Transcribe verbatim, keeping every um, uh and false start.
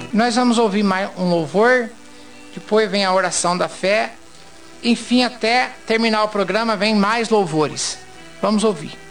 Nós vamos ouvir mais um louvor, depois vem a oração da fé, enfim, até terminar o programa vem mais louvores. Vamos ouvir.